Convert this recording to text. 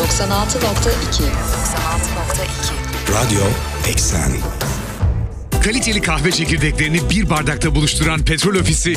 96.2 Radyo Eksen. Kaliteli kahve çekirdeklerini bir bardakta buluşturan Petrol Ofisi